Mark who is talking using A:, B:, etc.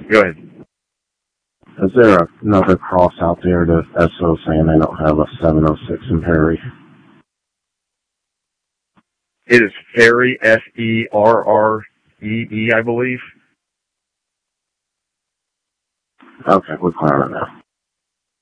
A: Go ahead.
B: Is there another cross out there that SO saying they don't have a 706 in Perry?
A: It is Ferree, Ferree, I believe.
B: Okay, we're clear on that now.